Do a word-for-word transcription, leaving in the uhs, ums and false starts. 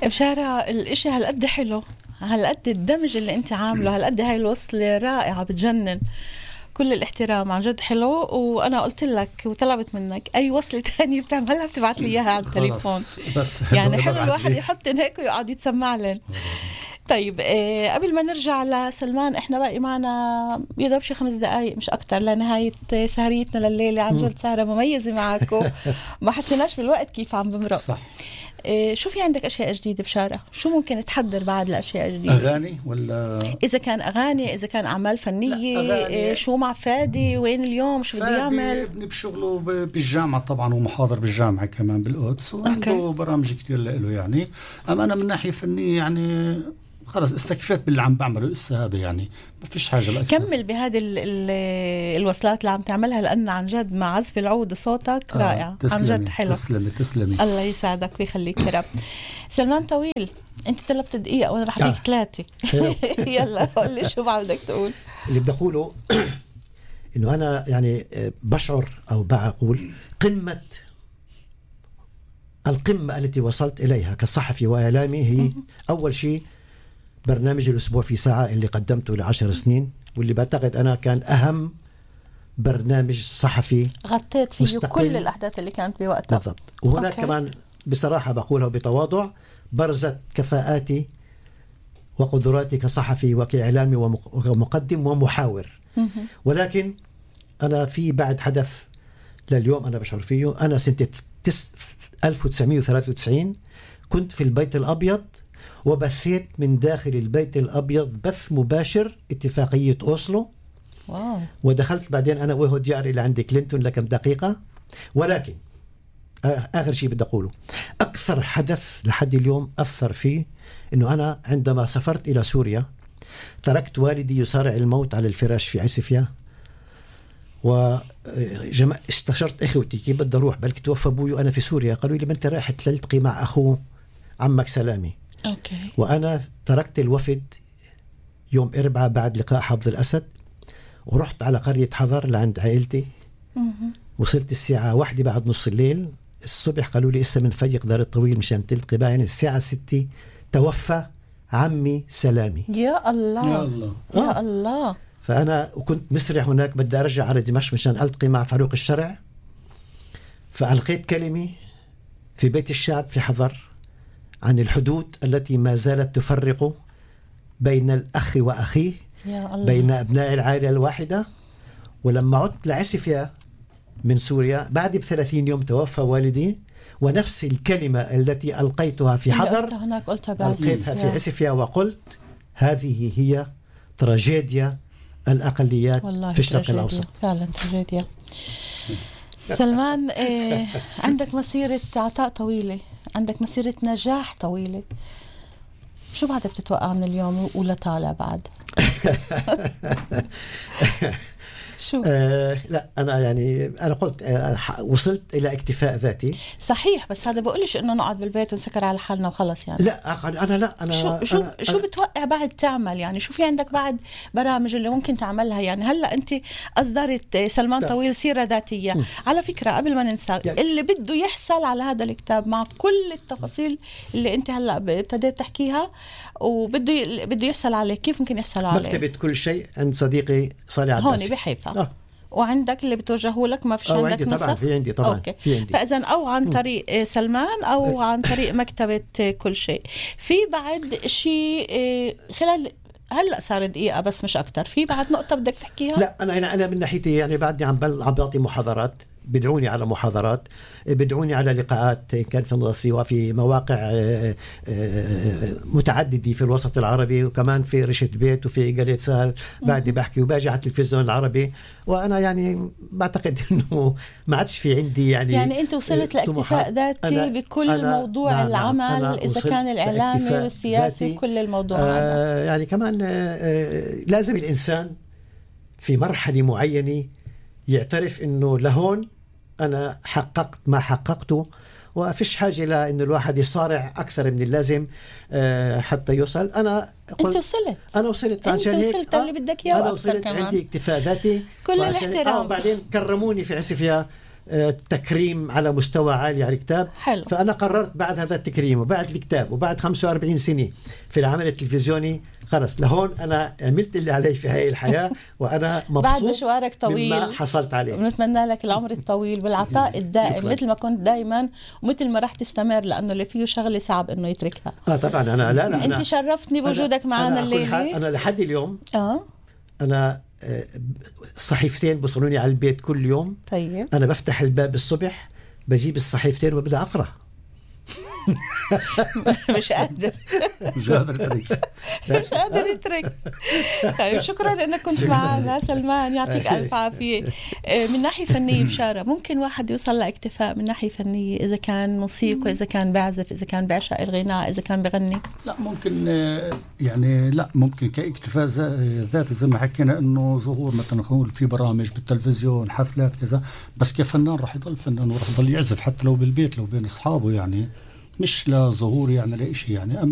بشارة الاشي هالقد حلو، هالقد الدمج اللي انت عامله، هالقد هاي الوصلة رائعة بتجنن، كل الاحترام، عن جد حلو. وانا قلت لك وطلبت منك اي وصلة تانية بتعملها بتبعت لي اياها على التليفون، بس يعني حلو الواحد يحط هيك ويقعد يتسمع لنا. طيب إيه، قبل ما نرجع لسلمان، احنا باقي معنا يدوب شي خمس دقايق مش اكتر لنهاية سهريتنا لليلة. عن جد سهرة مميزة معكم، ما حسيناش بالوقت كيف عم بمرق. صح. إيه، شو في عندك اشياء جديدة بشارة؟ شو ممكن تحضر بعد الاشياء الجديدة؟ اغاني ولا اذا كان اغاني، اذا كان اعمال فنية؟ إيه، شو مع فادي؟ وين اليوم؟ شو بده يعمل؟ ابني بشغله بالجامعة طبعا، ومحاضر بالجامعة كمان بالقدس، وعنده برامج كتير له يعني. اما انا من ناحية فنية يعني خلاص استكفيت باللي عم بعمله لسه هذا، يعني ما فيش حاجة لأكثر. كمل بهذه ال ال الوصلات اللي عم تعملها، لأن عن جد مع عزف العود صوتك آه رائع. عن جد حلو. تسلمي تسلمي الله يساعدك ويخليك يا رب. سلمان طويل، انت طلبت دقيقة وانا رح اديك ثلاثة. يلا قول لي شو بدك تقول. اللي بدي اقوله انه انا يعني بشعر او بقول قمة القمة التي وصلت اليها كصحفي واعلامي هي اول شيء برنامج الأسبوع في ساعة اللي قدمته لعشر سنين، واللي بعتقد أنا كان أهم برنامج صحفي غطيت فيه كل الأحداث اللي كانت بوقتها. بالضبط. وهناك كمان بصراحة بقولها بتواضع برزت كفاءاتي وقدراتي كصحفي وكإعلامي ومقدم ومحاور. ولكن أنا في بعد حدث لليوم أنا بشعر فيه. أنا سنة ألف وتسعمائة وثلاثة وتسعين كنت في البيت الأبيض، وبثيت من داخل البيت الأبيض بث مباشر اتفاقية أوسلو. واو. ودخلت بعدين أنا وهو ديار إلى عند كلينتون لكم دقيقة. ولكن آخر شيء بدي أقوله، أكثر حدث لحد اليوم أثر فيه أنه أنا عندما سافرت إلى سوريا تركت والدي يصارع الموت على الفراش في عسفيا، واستشرت إخوتي كيف بدي أروح، بلكي توفى أبوي وأنا في سوريا. قالوا لي ما أنت رايح تلتقي مع أخوه عمك سلامي. أوكي. وأنا تركت الوفد يوم أربعة بعد لقاء حافظ الأسد، ورحت على قرية حضر لعند عائلتي. وصلت الساعة واحدة بعد نص الليل. الصبح قالوا لي إسا من فيق دار الطويل مشان تلتقي باين. الساعة ستة توفى عمي سلامي. يا الله يا الله يا الله. فأنا وكنت مسرع هناك، بدي أرجع على دمشق مشان ألتقي مع فاروق الشرع. فألقيت كلمة في بيت الشعب في حضر عن الحدود التي ما زالت تفرق بين الأخ وأخيه، بين أبناء العائلة الواحدة. ولما عدت لعسفيا من سوريا بعد بثلاثين يوم توفى والدي، ونفس الكلمة التي ألقيتها في حضر ألقيتها في عسفيا، وقلت هذه هي تراجيديا الأقليات في الشرق الأوسط. فعلا تراجيديا. سلمان، إيه عندك مسيرة عطاء طويلة، عندك مسيرة نجاح طويلة، شو بعد بتتوقع من اليوم ولا طالع بعد؟ شو؟ آه لا أنا يعني أنا قلت آه وصلت إلى اكتفاء ذاتي. صحيح، بس هذا بقولش إنه نقعد بالبيت ونسكر على حالنا وخلص يعني. لا أنا لا أنا شو شو أنا شو بتوقع بعد تعمل يعني؟ شو في عندك بعد برامج اللي ممكن تعملها يعني؟ هلا أنت أصدرت سلمان لا. طويل سيرة ذاتية. م. على فكرة قبل ما ننسى يعني اللي بده يحصل على هذا الكتاب مع كل التفاصيل اللي أنت هلا ابتديت تحكيها وبده بده يحصل عليه، كيف ممكن يحصل عليه؟ مكتبة كل شيء عند صديقي صالح عباسي هون بحيفا. آه. وعندك اللي بتوجهه لك ما فيش عندك نسخ؟ طبعا في عندي طبعا. أوكي. في عندي. فإذا أو عن طريق سلمان أو عن طريق مكتبة كل شيء. في بعد شيء خلال هلا صار دقيقة بس مش أكتر، في بعد نقطة بدك تحكيها؟ لا أنا أنا أنا من ناحيتي يعني بعدني عم عم بعطي محاضرات، بدعوني على محاضرات، بدعوني على لقاءات كان في النصي وفي مواقع متعددة في الوسط العربي، وكمان في رشة بيت وفي قرية سهل بعدي بحكي، وباجي على التلفزيون العربي. وأنا يعني بعتقد إنه ما عادش في عندي يعني يعني أنت وصلت لاكتفاء ذاتي بكل أنا موضوع نعم العمل نعم إذا كان الإعلامي والسياسي وكل الموضوع هذا. آه يعني كمان آه لازم الإنسان في مرحلة معينة يعترف إنه لهون أنا حققت ما حققته، وفيش حاجة لأنه الواحد يصارع أكثر من اللازم حتى يوصل. أنا أنت وصلت أنا وصلت أنت وصلت اللي بدك إياه أنا وصلت كمان. عندي اكتفاء ذاتي كل الاحترام. آه بعدين كرموني في عسفيا تكريم على مستوى عالي على الكتاب. حلو. فأنا قررت بعد هذا التكريم وبعد الكتاب وبعد خمسة وأربعين سنة في العمل التلفزيوني خلص لهون أنا عملت اللي علي في هاي الحياة وأنا مبسوط بعد مشوارك طويل مما حصلت عليه. بنتمنى لك العمر الطويل والعطاء الدائم شكرا. مثل ما كنت دائما ومثل ما رح تستمر، لأنه اللي فيه شغلة صعب إنه يتركها. آه طبعا أنا لا لا أنت شرفتني بوجودك معنا الليلة. أنا لحد اليوم آه أنا صحيفتين بوصلوني على البيت كل يوم. طيب. أنا بفتح الباب الصبح بجيب الصحيفتين وبدأ أقرأ. مش قادر مش قادر يترك مش قادر يترك. طيب شكرا انك كنت معنا سلمان، يعطيك الف عافيه. من ناحيه فنيه بشاره ممكن واحد يوصل لاكتفاء من ناحيه فنيه اذا كان موسيقى، اذا كان بعزف، اذا كان بعشق الغناء، اذا كان بغني؟ لا ممكن يعني لا ممكن كاكتفاء ذاتي زي ما حكينا انه ظهور مثلا نقول في برامج بالتلفزيون حفلات كذا، بس كفنان راح يضل فنان وراح يضل يعزف حتى لو بالبيت لو بين اصحابه، يعني مش لظهور يعني لا شيء يعني. أما